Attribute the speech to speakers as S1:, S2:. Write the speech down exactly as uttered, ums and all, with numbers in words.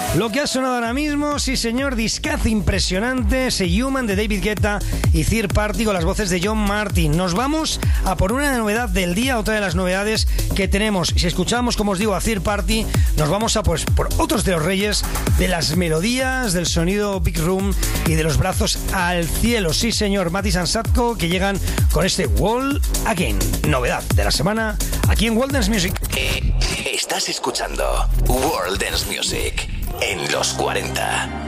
S1: Lo que ha sonado ahora mismo, sí señor, discazo impresionante, ese Human de David Guetta y Third Party con las voces de John Martin. Nos vamos a por una novedad del día, otra de las novedades que tenemos. Si escuchamos, como os digo, a Third Party, nos vamos a pues por otros de los reyes de las melodías, del sonido Big Room y de los brazos al cielo. Sí señor, Matis and Sadko, que llegan con este Wall Again. Novedad de la semana aquí en World Dance Music.
S2: Estás escuchando World Dance Music en los cuarenta.